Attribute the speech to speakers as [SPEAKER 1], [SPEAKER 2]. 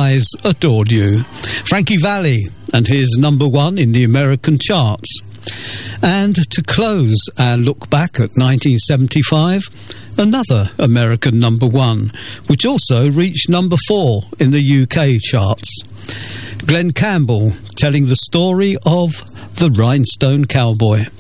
[SPEAKER 1] Eyes Adored You. Frankie Valli and his number one in the American charts. And to close our look back at 1975, another American number one, which also reached number 4 in the UK charts. Glenn Campbell telling the story of the Rhinestone Cowboy.